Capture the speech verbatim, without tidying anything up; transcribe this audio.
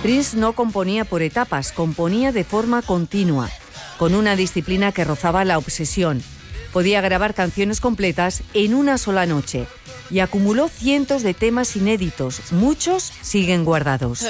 Prince no componía por etapas, componía de forma continua, con una disciplina que rozaba la obsesión. Podía grabar canciones completas en una sola noche y acumuló cientos de temas inéditos, muchos siguen guardados.